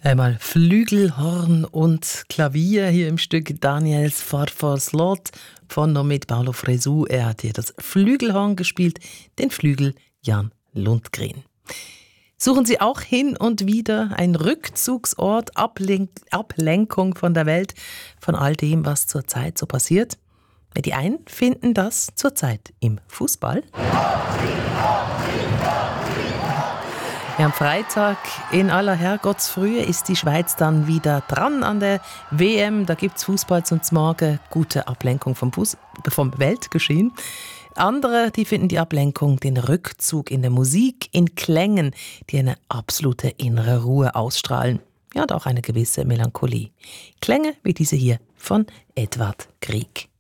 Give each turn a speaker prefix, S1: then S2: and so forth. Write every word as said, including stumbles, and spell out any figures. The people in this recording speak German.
S1: Einmal Flügel, Horn und Klavier hier im Stück Daniels Farfarslot von und mit Paolo Fresu. Er hat hier das Flügelhorn gespielt, den Flügel Jan Lundgren. Suchen Sie auch hin und wieder einen Rückzugsort, Ablen- Ablenkung von der Welt, von all dem, was zurzeit so passiert? Die einen finden das zurzeit im Fußball. Ja, am Freitag in aller Herrgottsfrühe ist die Schweiz dann wieder dran an der W M. Da gibt es Fußball zum Morgen, gute Ablenkung vom, Fuß- vom Weltgeschehen. Andere, die finden die Ablenkung, den Rückzug in der Musik, in Klängen, die eine absolute innere Ruhe ausstrahlen. Ja, und auch eine gewisse Melancholie. Klänge wie diese hier von Edvard Grieg.